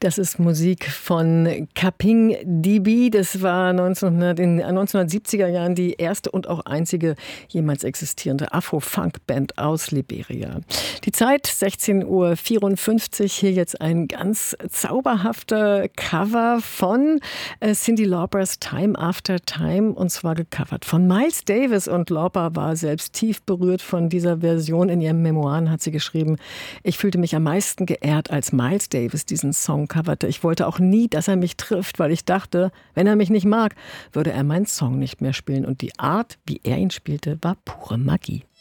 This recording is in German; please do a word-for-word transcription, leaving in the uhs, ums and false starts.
Das ist Musik von Kaping D B. Das war neunzehnhundert, in den neunzehnhundertsiebziger Jahren die erste und auch einzige jemals existierende Afro-Funk-Band aus Liberia. Die Zeit sechzehn Uhr vierundfünfzig. Hier jetzt ein ganz zauberhafter Cover von Cyndi Laupers Time After Time, und zwar gecovert von Miles Davis. Und Lauper war selbst tief berührt von dieser Version. In ihren Memoiren hat sie geschrieben: Ich fühlte mich am meisten geehrt, als Miles Davis diesen Song coverte. Ich wollte auch nie, dass er mich trifft, weil ich dachte, wenn er mich nicht mag, würde er meinen Song nicht mehr spielen. Und die Art, wie er ihn spielte, war pure Magie.